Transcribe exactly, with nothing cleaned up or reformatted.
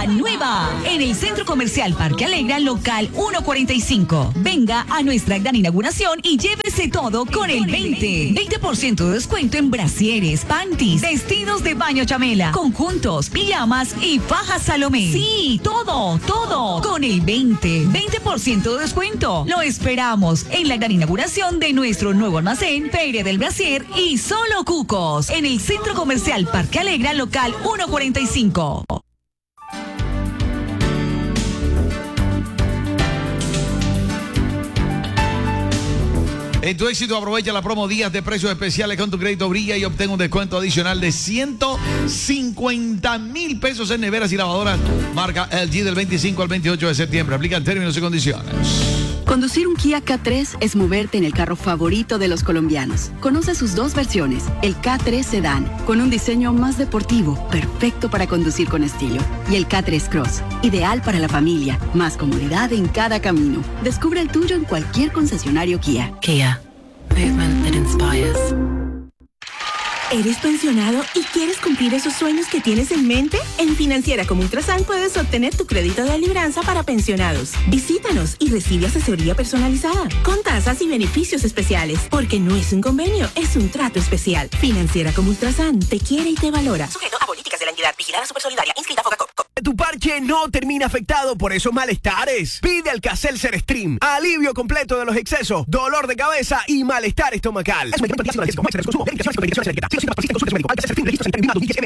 nueva en el Centro Comercial Parque Alegra, local ciento cuarenta y cinco. Venga a nuestra gran inauguración y llévese todo con el veinte. veinte por ciento de descuento en brasieres, panties, vestidos de baño chamela, conjuntos, pijamas y fajas Salomé. Sí, todo, todo con el veinte. veinte por ciento de descuento. Lo esperamos en la gran inauguración de nuestro nuevo almacén, Feria del Brasier y Solo Cucos, en el Centro Comercial Parque Alegra, local ciento cuarenta y cinco. En tu éxito, aprovecha la promo Días de Precios Especiales con tu crédito Brilla y obtén un descuento adicional de ciento cincuenta mil pesos en neveras y lavadoras marca L G del veinticinco al veintiocho de septiembre. Aplican términos y condiciones. Conducir un Kia K tres es moverte en el carro favorito de los colombianos. Conoce sus dos versiones, el K tres Sedan, con un diseño más deportivo, perfecto para conducir con estilo, y el K tres Cross, ideal para la familia, más comodidad en cada camino. Descubre el tuyo en cualquier concesionario Kia. Kia, movement that inspires. ¿Eres pensionado y quieres cumplir esos sueños que tienes en mente? En Financiera como Ultrasan puedes obtener tu crédito de libranza para pensionados. Visítanos y recibe asesoría personalizada, con tasas y beneficios especiales, porque no es un convenio, es un trato especial. Financiera como Ultrasan te quiere y te valora. Sujeto a políticas de la entidad vigilada Supersolidaria, inscrita Focacop. Tu parche no termina afectado por esos malestares. Pide Alka-Seltzer Stream. Alivio completo de los excesos, dolor de cabeza y malestar estomacal. Es un medicamento de consumo.